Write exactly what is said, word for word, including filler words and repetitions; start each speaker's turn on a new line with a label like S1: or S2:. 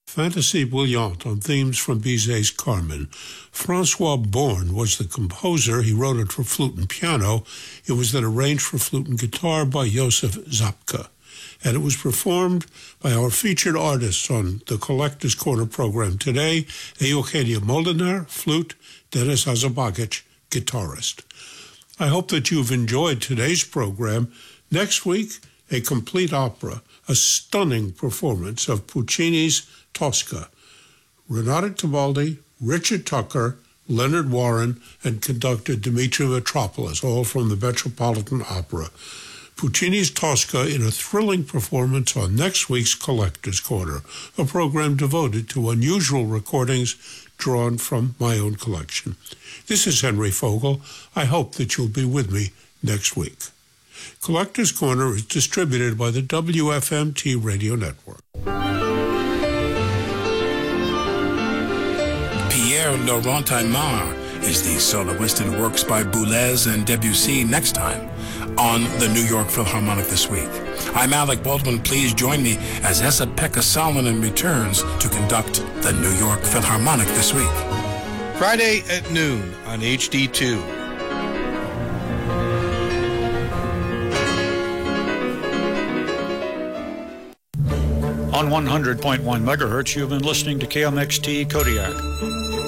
S1: Fantasy Bouillante on themes from Bizet's Carmen. Francois Born was the composer. He wrote it for flute and piano. It was then arranged for flute and guitar by Josef Zapka. And it was performed by our featured artists on the Collector's Corner program today, Eugenia Moldenar, flute, Denis Azabagic, guitarist. I hope that you've enjoyed today's program. Next week, a complete opera, a stunning performance of Puccini's Tosca. Renato Tebaldi, Richard Tucker, Leonard Warren, and conductor Dimitri Mitropoulos, all from the Metropolitan Opera. Puccini's Tosca in a thrilling performance on next week's Collector's Corner, a program devoted to unusual recordings drawn from my own collection. This is Henry Fogel. I hope that you'll be with me next week. Collector's Corner is distributed by the W F M T Radio Network.
S2: Pierre Laurent Aymar is the soloist and works by Boulez and Debussy next time on the New York Philharmonic This Week. I'm Alec Baldwin. Please join me as Esa-Pekka Salonen returns to conduct the New York Philharmonic This Week.
S3: Friday at noon on H D two.
S4: On one hundred point one megahertz, you've been listening to K M X T Kodiak.